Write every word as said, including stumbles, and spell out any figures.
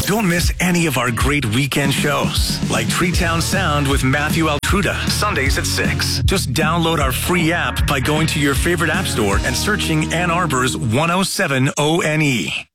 Don't miss any of our great weekend shows, like Treetown Sound with Matthew Altruda, Sundays at six. Just download our free app by going to your favorite app store and searching Ann Arbor's one oh seven O N E.